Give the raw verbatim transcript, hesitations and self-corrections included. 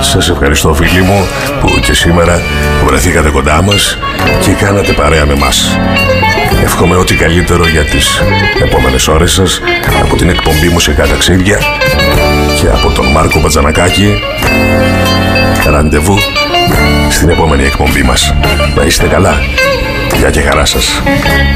Σας ευχαριστώ φίλοι μου που και σήμερα βρεθήκατε κοντά μας και κάνατε παρέα με μας. Εύχομαι ό,τι καλύτερο για τις επόμενες ώρες σας από την εκπομπή Μουσικά Ταξίδια και από τον Μάρκο Μπατζανακάκη. Ραντεβού στην επόμενη εκπομπή μας. Να είστε καλά. Γεια και χαρά σας.